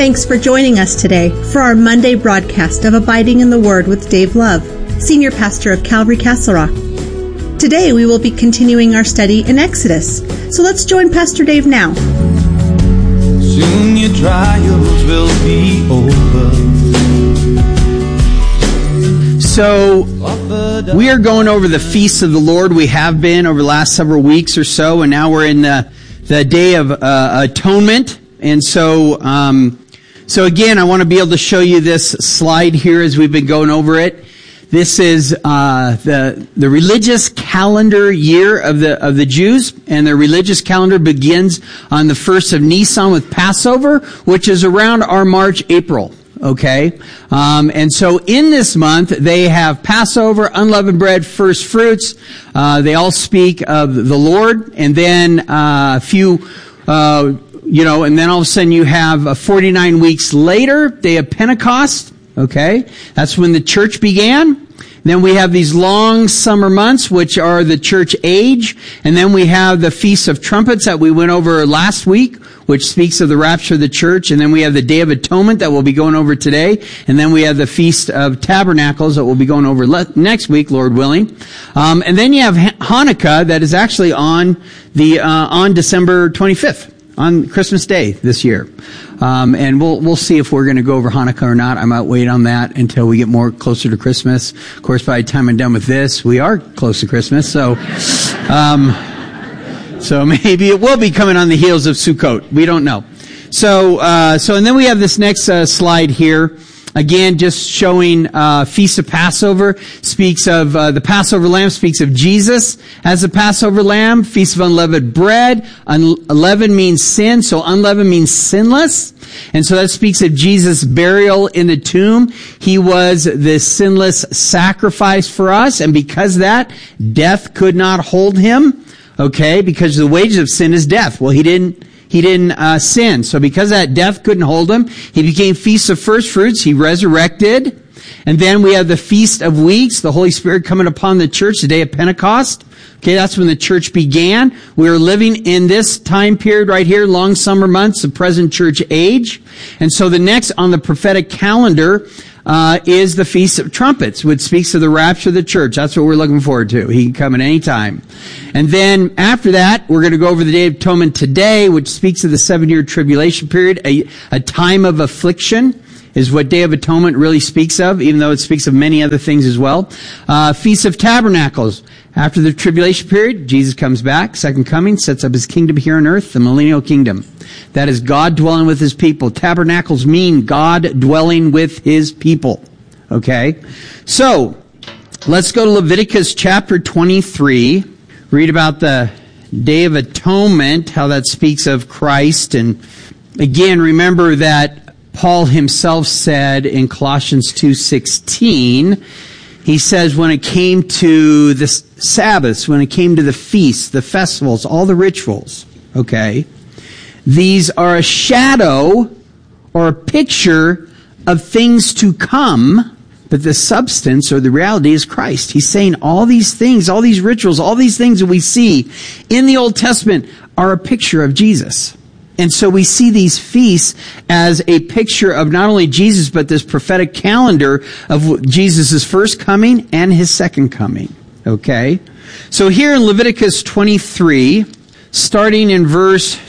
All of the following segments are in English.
Thanks for joining us today for our Monday broadcast of Abiding in the Word with Dave Love, Senior Pastor of Calvary Castle Rock. Today we will be continuing our study in Exodus, so let's join Pastor Dave now. Soon your trials will be over. So, we are going over the feasts of the Lord. We have been over the last several weeks or so, and now we're in the Day of Atonement. And so again, I want to be able to show you this slide here as we've been going over it. This is the religious calendar year of the Jews, and their religious calendar begins on the 1st of Nisan with Passover, which is around our March, April. Okay? And so in this month, they have Passover, unleavened bread, first fruits. They all speak of the Lord, and then a few, and then all of a sudden you have 49 weeks later, Day of Pentecost. Okay? That's when the church began. Then we have these long summer months, which are the church age. And then we have the Feast of Trumpets that we went over last week, which speaks of the rapture of the church. And then we have the Day of Atonement that we'll be going over today. And then we have the Feast of Tabernacles that we'll be going over next week, Lord willing. And then you have Hanukkah that is actually on December 25th. On Christmas Day this year. And we'll see if we're going to go over Hanukkah or not. I might wait on that until we get more closer to Christmas. Of course, by the time I'm done with this, we are close to Christmas. So maybe it will be coming on the heels of Sukkot. We don't know. So and then we have this next slide here. Again, just showing Feast of Passover speaks of the Passover lamb speaks of Jesus as the Passover lamb. Feast of Unleavened Bread. Unleavened means sin, so unleavened means sinless. And so that speaks of Jesus' burial in the tomb. He was the sinless sacrifice for us, and because of that, death could not hold him. Okay, because the wages of sin is death. Well, he didn't sin. So because that death couldn't hold him, he became Feast of First Fruits. He resurrected. And then we have the Feast of Weeks, the Holy Spirit coming upon the church, the Day of Pentecost. Okay, that's when the church began. We are living in this time period right here, long summer months, the present church age. And so the next on the prophetic calendar is the Feast of Trumpets, which speaks of the rapture of the church. That's what we're looking forward to. He can come at any time. And then after that, we're going to go over the Day of Atonement today, which speaks of the 7-year tribulation period, a time of affliction is what Day of Atonement really speaks of, even though it speaks of many other things as well. Feast of Tabernacles. After the tribulation period, Jesus comes back, second coming, sets up his kingdom here on earth, the millennial kingdom. That is God dwelling with his people. Tabernacles mean God dwelling with his people. Okay? So, let's go to Leviticus chapter 23. Read about the Day of Atonement, how that speaks of Christ. And again, remember that Paul himself said in Colossians 2:16, he says when it came to the Sabbaths, when it came to the feasts, the festivals, all the rituals, okay, these are a shadow or a picture of things to come, but the substance or the reality is Christ. He's saying all these things, all these rituals, all these things that we see in the Old Testament are a picture of Jesus. And so we see these feasts as a picture of not only Jesus, but this prophetic calendar of Jesus' first coming and his second coming. Okay? So here in Leviticus 23, starting in verse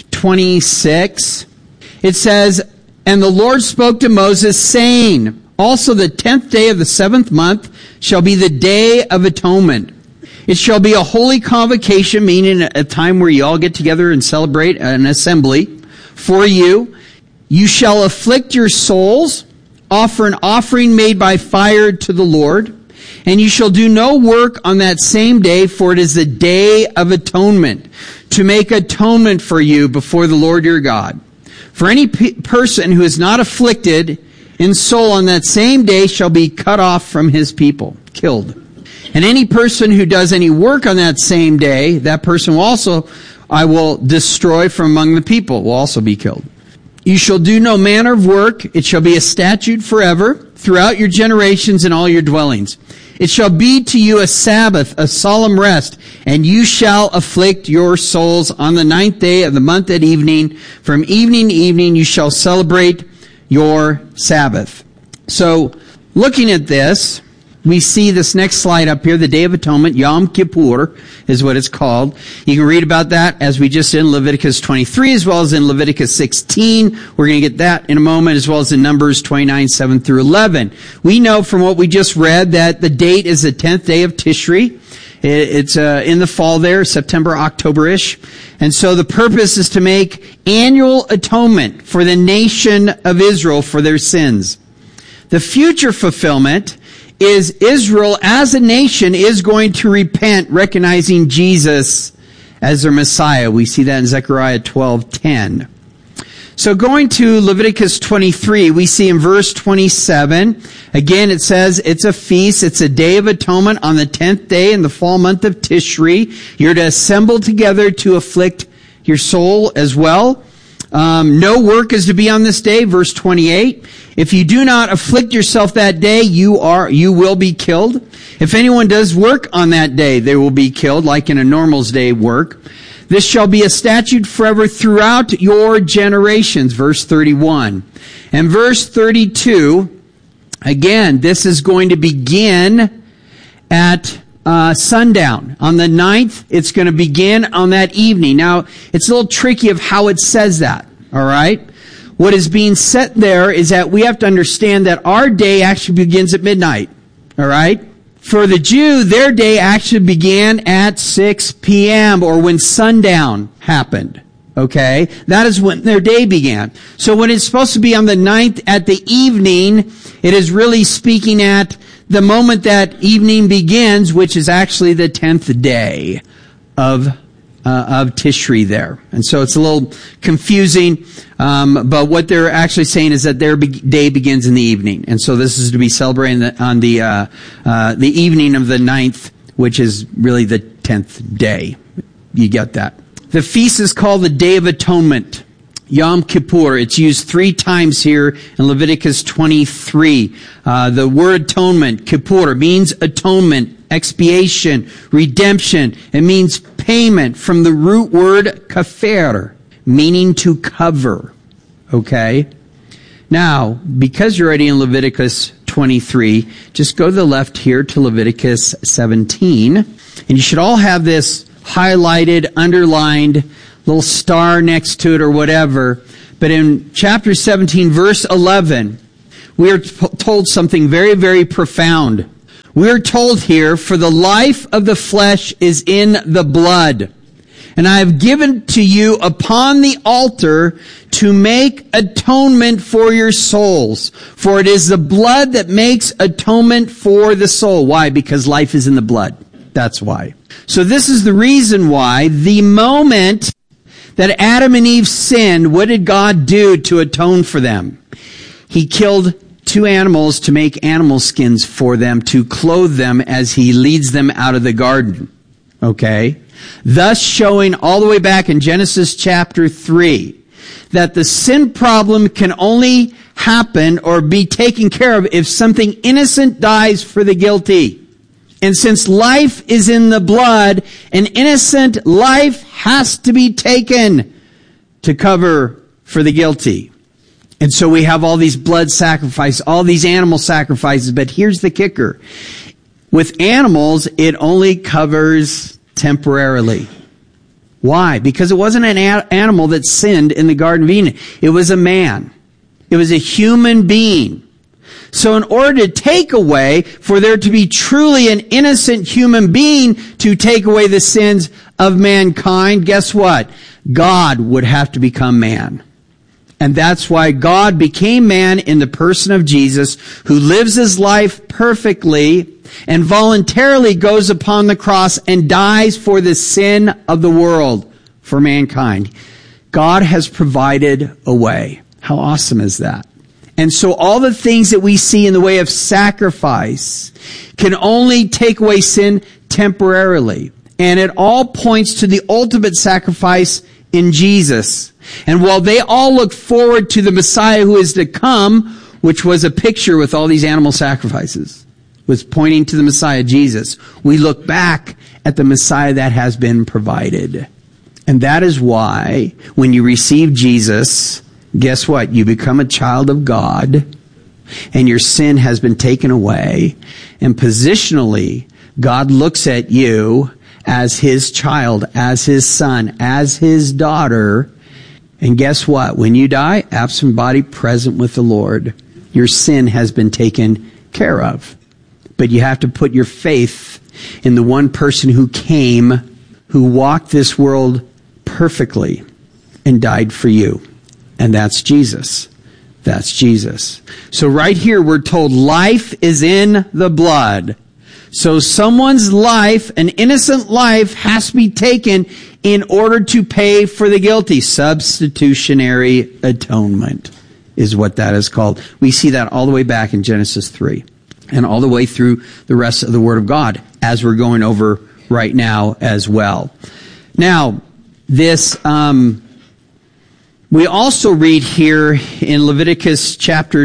26, it says, "And the Lord spoke to Moses, saying, Also the 10th day of the 7th month shall be the Day of Atonement. It shall be a holy convocation," meaning a time where you all get together and celebrate an assembly for you. "You shall afflict your souls, offer an offering made by fire to the Lord, and you shall do no work on that same day, for it is the Day of Atonement, to make atonement for you before the Lord your God. For any person who is not afflicted in soul on that same day shall be cut off from his people," killed. "And any person who does any work on that same day, that person will also I will destroy from among the people," will also be killed. "You shall do no manner of work. It shall be a statute forever throughout your generations in all your dwellings. It shall be to you a Sabbath, a solemn rest, and you shall afflict your souls on the 9th day of the month at evening. From evening to evening you shall celebrate your Sabbath. So, looking at this, we see this next slide up here, the Day of Atonement, Yom Kippur is what it's called. You can read about that as we just did in Leviticus 23 as well as in Leviticus 16. We're going to get that in a moment, as well as in Numbers 29, 7 through 11. We know from what we just read that the date is the 10th day of Tishri. It's in the fall there, September, October-ish. And so the purpose is to make annual atonement for the nation of Israel for their sins. The future fulfillment is Israel as a nation is going to repent, recognizing Jesus as their Messiah. We see that in Zechariah 12:10. So going to Leviticus 23, we see in verse 27, again it says it's a feast, it's a day of atonement on the 10th day in the fall month of Tishri. You're to assemble together to afflict your soul as well. No work is to be on this day, verse 28. If you do not afflict yourself that day, you will be killed. If anyone does work on that day, they will be killed, like in a normal's day work. This shall be a statute forever throughout your generations, verse 31. And verse 32, again, this is going to begin at sundown. On the 9th, it's going to begin on that evening. Now, it's a little tricky of how it says that, all right? What is being set there is that we have to understand that our day actually begins at midnight, all right? For the Jew, their day actually began at 6 p.m. or when sundown happened, okay? That is when their day began. So when it's supposed to be on the 9th at the evening, it is really speaking at the moment that evening begins, which is actually the 10th day of Tishri there. And so it's a little confusing, but what they're actually saying is that their day begins in the evening. And so this is to be celebrated on the evening of the 9th, which is really the 10th day. You get that. The feast is called the Day of Atonement, Yom Kippur. It's used 3 times here in Leviticus 23. The word atonement, Kippur, means atonement, expiation, redemption. It means payment from the root word kafer, meaning to cover. Okay? Now, because you're already in Leviticus 23, just go to the left here to Leviticus 17. And you should all have this highlighted, underlined, little star next to it or whatever. But in chapter 17, verse 11, we are told something very, very profound. We are told here, for the life of the flesh is in the blood. And I have given to you upon the altar to make atonement for your souls. For it is the blood that makes atonement for the soul. Why? Because life is in the blood. That's why. So this is the reason why the moment that Adam and Eve sinned, what did God do to atone for them? He killed 2 animals to make animal skins for them, to clothe them as he leads them out of the garden. Okay? Thus showing all the way back in Genesis chapter 3 that the sin problem can only happen or be taken care of if something innocent dies for the guilty. And since life is in the blood, an innocent life has to be taken to cover for the guilty. And so we have all these blood sacrifices, all these animal sacrifices, but here's the kicker. With animals, it only covers temporarily. Why? Because it wasn't an animal that sinned in the Garden of Eden. It was a man. It was a human being. So in order to take away, for there to be truly an innocent human being to take away the sins of mankind, guess what? God would have to become man. And that's why God became man in the person of Jesus, who lives his life perfectly and voluntarily goes upon the cross and dies for the sin of the world, for mankind. God has provided a way. How awesome is that? And so all the things that we see in the way of sacrifice can only take away sin temporarily. And it all points to the ultimate sacrifice in Jesus. And while they all look forward to the Messiah who is to come, which was a picture with all these animal sacrifices, was pointing to the Messiah, Jesus, we look back at the Messiah that has been provided. And that is why when you receive Jesus guess what? You become a child of God, and your sin has been taken away. And positionally, God looks at you as his child, as his son, as his daughter. And guess what? When you die, absent body, present with the Lord. Your sin has been taken care of. But you have to put your faith in the one person who came, who walked this world perfectly and died for you. And that's Jesus. That's Jesus. So right here we're told life is in the blood. So someone's life, an innocent life, has to be taken in order to pay for the guilty. Substitutionary atonement is what that is called. We see that all the way back in Genesis 3 and all the way through the rest of the Word of God as we're going over right now as well. Now, this, we also read here in Leviticus chapter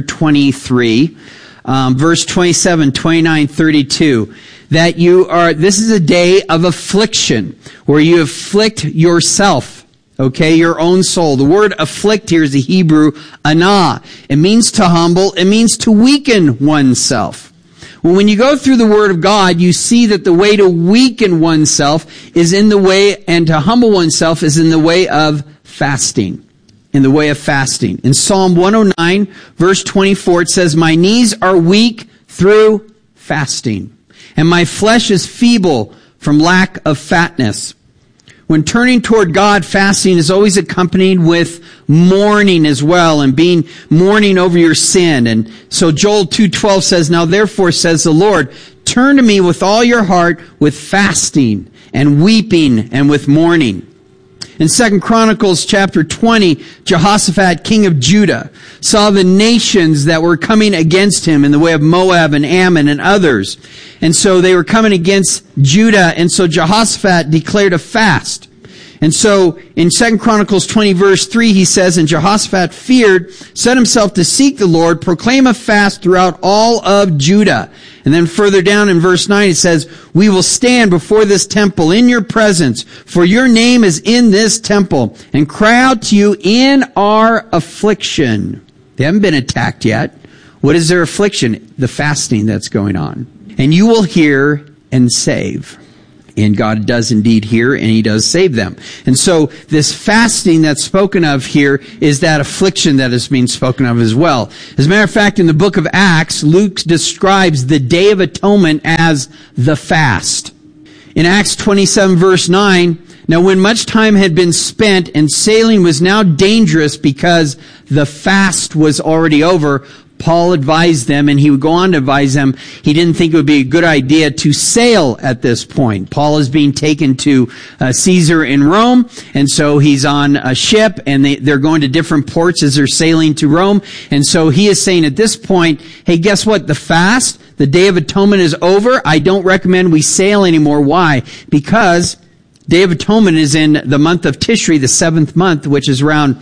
23, verse 27, 29, 32, that this is a day of affliction, where you afflict yourself, okay, your own soul. The word afflict here is the Hebrew anah. It means to humble, it means to weaken oneself. Well, when you go through the Word of God, you see that the way to weaken oneself is in the way, and to humble oneself is in the way of fasting. In the way of fasting. In Psalm 109, verse 24, it says, "My knees are weak through fasting, and my flesh is feeble from lack of fatness." When turning toward God, fasting is always accompanied with mourning as well, and mourning over your sin. And so Joel 2:12 says, "Now therefore, says the Lord, turn to me with all your heart, with fasting and weeping and with mourning." In 2 Chronicles chapter 20, Jehoshaphat, king of Judah, saw the nations that were coming against him in the way of Moab and Ammon and others. And so they were coming against Judah, and so Jehoshaphat declared a fast. And so in 2 Chronicles 20 verse 3, he says, "And Jehoshaphat feared, set himself to seek the Lord, proclaim a fast throughout all of Judah." And then further down in verse 9 it says, "We will stand before this temple in your presence, for your name is in this temple, and cry out to you in our affliction." They haven't been attacked yet. What is their affliction? The fasting that's going on. "And you will hear and save." And God does indeed hear, and he does save them. And so this fasting that's spoken of here is that affliction that is being spoken of as well. As a matter of fact, in the book of Acts, Luke describes the Day of Atonement as the fast. In Acts 27 verse 9, "Now when much time had been spent and sailing was now dangerous because the fast was already over, Paul advised them," and he would go on to advise them, he didn't think it would be a good idea to sail at this point. Paul is being taken to Caesar in Rome, and so he's on a ship, and they're going to different ports as they're sailing to Rome. And so he is saying at this point, hey, guess what? The fast, the Day of Atonement is over. I don't recommend we sail anymore. Why? Because Day of Atonement is in the month of Tishri, the 7th month, which is around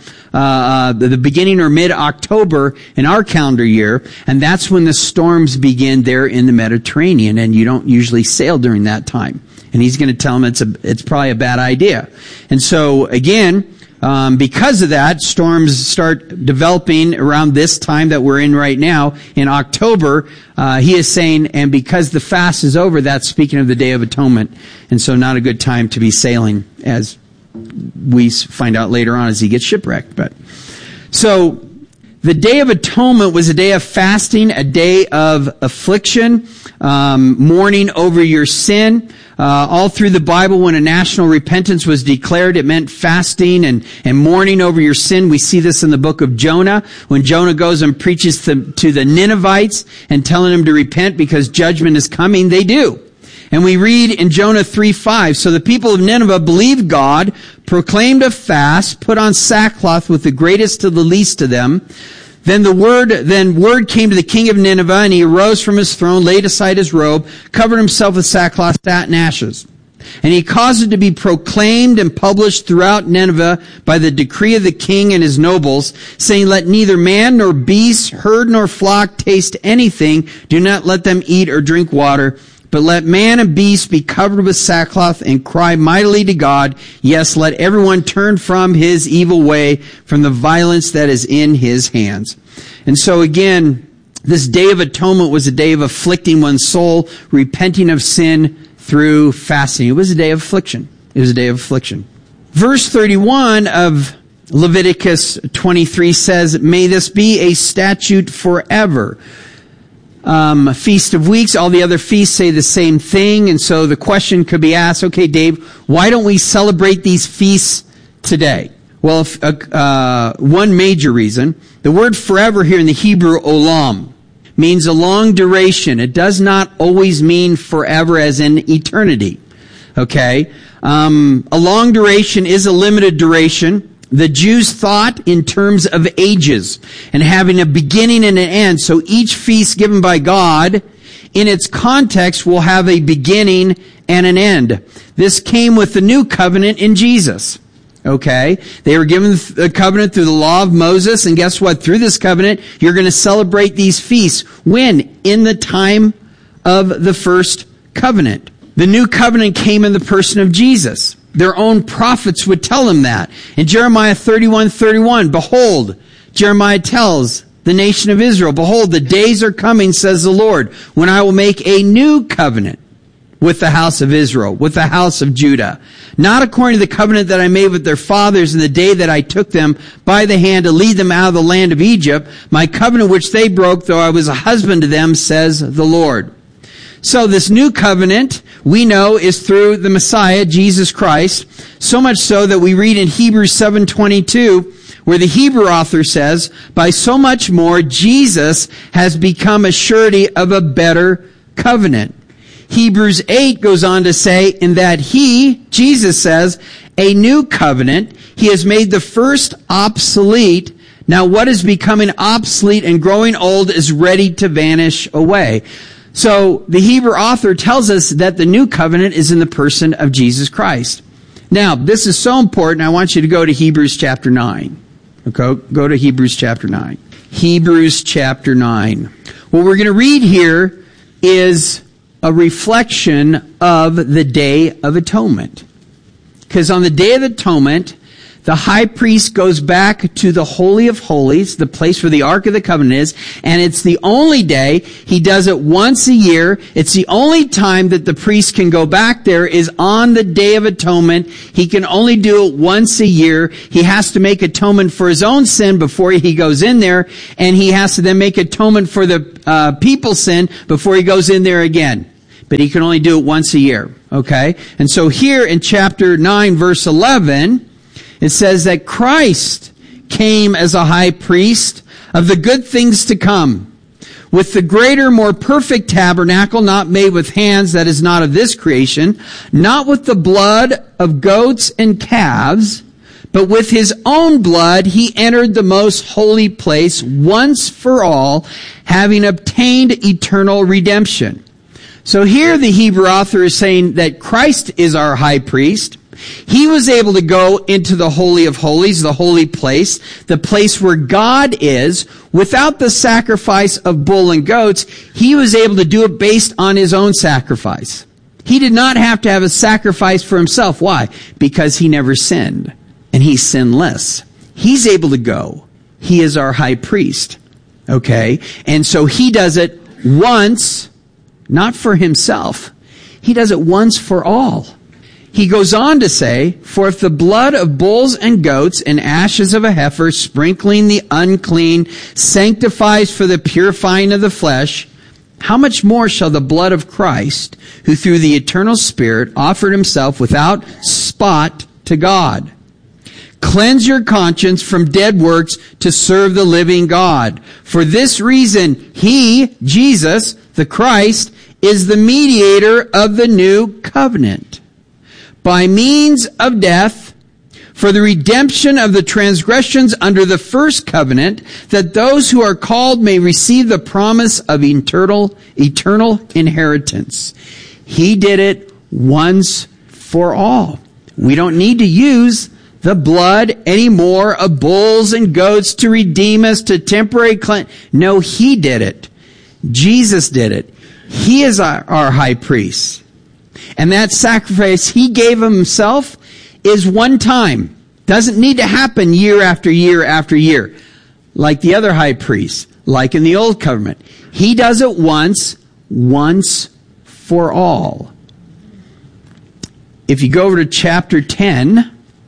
the beginning or mid-October in our calendar year, and that's when the storms begin there in the Mediterranean, and you don't usually sail during that time. And he's going to tell them it's probably a bad idea. And so, again, because of that, storms start developing around this time that we're in right now, in October. He is saying, and because the fast is over, that's speaking of the Day of Atonement. And so not a good time to be sailing, as we find out later on as he gets shipwrecked. But so the Day of Atonement was a day of fasting, a day of affliction, mourning over your sin. All through the Bible, when a national repentance was declared, it meant fasting and mourning over your sin. We see this in the book of Jonah, when Jonah goes and preaches to the Ninevites and telling them to repent because judgment is coming. They do. And we read in Jonah 3:5, "So the people of Nineveh believed God, proclaimed a fast, put on sackcloth with the greatest to the least of them. Then word came to the king of Nineveh, and he arose from his throne, laid aside his robe, covered himself with sackcloth, sat in ashes. And he caused it to be proclaimed and published throughout Nineveh by the decree of the king and his nobles, saying, let neither man nor beast, herd nor flock taste anything. Do not let them eat or drink water. But let man and beast be covered with sackcloth and cry mightily to God. Yes, let everyone turn from his evil way, from the violence that is in his hands. And so again, this Day of Atonement was a day of afflicting one's soul, repenting of sin through fasting. It was a day of affliction. It was a day of affliction. Verse 31 of Leviticus 23 says, may this be a statute forever. Feast of Weeks, all the other feasts say the same thing. And so the question could be asked, okay, Dave, why don't we celebrate these feasts today? Well, one major reason, the word forever here in the Hebrew, olam, means a long duration. It does not always mean forever as in eternity. Okay? A long duration is a limited duration. The Jews thought in terms of ages and having a beginning and an end. So each feast given by God in its context will have a beginning and an end. This came with the new covenant in Jesus. Okay? They were given the covenant through the law of Moses, and guess what? Through this covenant, you're going to celebrate these feasts. When? In the time of the first covenant. The new covenant came in the person of Jesus. Their own prophets would tell them that. In Jeremiah 31:31, behold, Jeremiah tells the nation of Israel, behold, the days are coming, says the Lord, when I will make a new covenant with the house of Israel, with the house of Judah. Not according to the covenant that I made with their fathers in the day that I took them by the hand to lead them out of the land of Egypt, my covenant which they broke, though I was a husband to them, says the Lord. So this new covenant, we know, is through the Messiah, Jesus Christ, so much so that we read in Hebrews 7:22, where the Hebrew author says, by so much more, Jesus has become a surety of a better covenant. Hebrews 8 goes on to say, in that he, Jesus says, a new covenant, he has made the first obsolete. Now what is becoming obsolete and growing old is ready to vanish away. So the Hebrew author tells us that the new covenant is in the person of Jesus Christ. Now, this is so important, I want you to go to Hebrews chapter 9. Okay, go to Hebrews chapter 9. Hebrews chapter 9. What we're going to read here is a reflection of the Day of Atonement. Because on the Day of Atonement, the high priest goes back to the Holy of Holies, the place where the Ark of the Covenant is, and it's the only day. He does it once a year. It's the only time that the priest can go back there is on the Day of Atonement. He can only do it once a year. He has to make atonement for his own sin before he goes in there, and he has to then make atonement for the people's sin before he goes in there again. But he can only do it once a year. Okay? And so here in chapter 9, verse 11, it says that Christ came as a high priest of the good things to come, with the greater, more perfect tabernacle, not made with hands, that is not of this creation, not with the blood of goats and calves, but with his own blood he entered the most holy place once for all, having obtained eternal redemption. So here the Hebrew author is saying that Christ is our high priest. He was able to go into the Holy of Holies, the holy place, the place where God is, without the sacrifice of bull and goats. He was able to do it based on his own sacrifice. He did not have to have a sacrifice for himself. Why? Because he never sinned, and he's sinless. He's able to go. He is our high priest. Okay? And so he does it once, not for himself. He does it once for all. He goes on to say, for if the blood of bulls and goats and ashes of a heifer, sprinkling the unclean, sanctifies for the purifying of the flesh, how much more shall the blood of Christ, who through the eternal Spirit offered himself without spot to God, cleanse your conscience from dead works to serve the living God? For this reason, he, Jesus, the Christ, is the mediator of the new covenant, by means of death, for the redemption of the transgressions under the first covenant, that those who are called may receive the promise of eternal inheritance. He did it once for all. We don't need to use the blood anymore of bulls and goats to redeem us, to temporary cleanse. No, he did it. Jesus did it. He is our high priest. And that sacrifice he gave himself is one time. Doesn't need to happen year after year after year. Like the other high priests, like in the old covenant. He does it once for all. If you go over to chapter 10,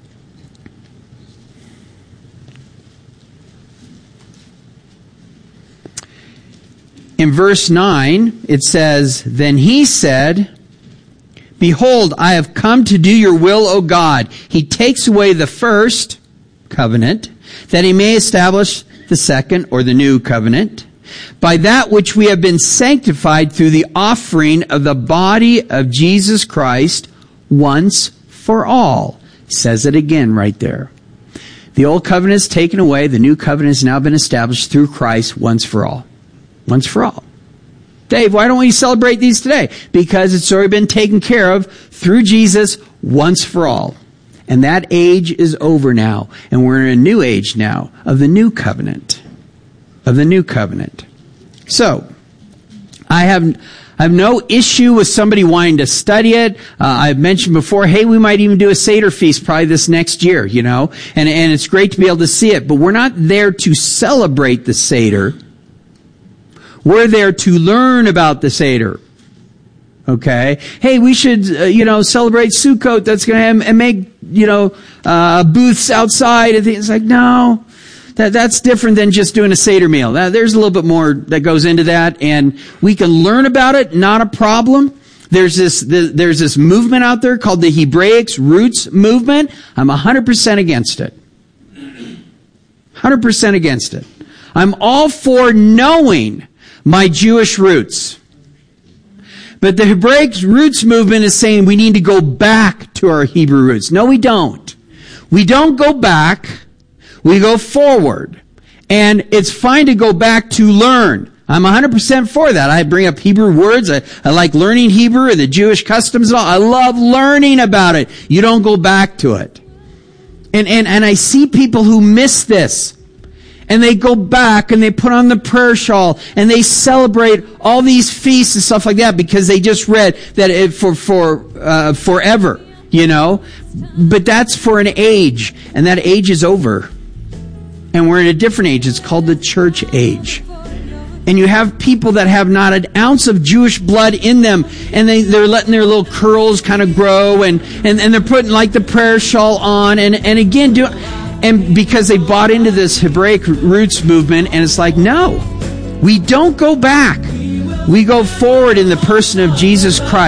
in verse 9, it says, "Then he said, Behold, I have come to do your will, O God." He takes away the first covenant, that he may establish the second, or the new covenant, by that which we have been sanctified through the offering of the body of Jesus Christ once for all. He says it again right there. The old covenant is taken away. The new covenant has now been established through Christ once for all. Once for all. Dave, why don't we celebrate these today? Because it's already been taken care of through Jesus once for all. And that age is over now. And we're in a new age now of the new covenant. Of the new covenant. So, I have no issue with somebody wanting to study it. I've mentioned before, hey, we might even do a Seder feast probably this next year, you know. And it's great to be able to see it. But we're not there to celebrate the Seder. We're there to learn about the Seder. Okay? Hey, we should, celebrate Sukkot. That's going to have, and make, booths outside and things. It's like, no. That's different than just doing a Seder meal. There's a little bit more that goes into that, and we can learn about it, not a problem. There's this movement out there called the Hebraic Roots Movement. I'm 100% against it. 100% against it. I'm all for knowing my Jewish roots. But the Hebraic Roots Movement is saying we need to go back to our Hebrew roots. No, we don't. We don't go back. We go forward. And it's fine to go back to learn. I'm 100% for that. I bring up Hebrew words. I like learning Hebrew and the Jewish customs and all. I love learning about it. You don't go back to it. And I see people who miss this. And they go back and they put on the prayer shawl and they celebrate all these feasts and stuff like that because they just read that forever, But that's for an age, and that age is over. And we're in a different age. It's called the church age. And you have people that have not an ounce of Jewish blood in them, and they're letting their little curls kind of grow, and they're putting like the prayer shawl on, and again and because they bought into this Hebraic Roots Movement, and it's like, no, we don't go back. We go forward in the person of Jesus Christ.